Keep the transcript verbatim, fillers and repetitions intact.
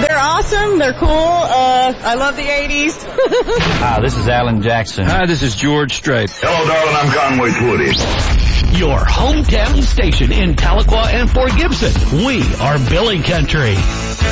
They're awesome. They're cool. Uh, I love the eighties. Hi, this is Alan Jackson. Hi, this is George Strait. Hello, darling. I'm Conway Twitty. Your hometown station in Tahlequah and Fort Gibson. We are Billy Country.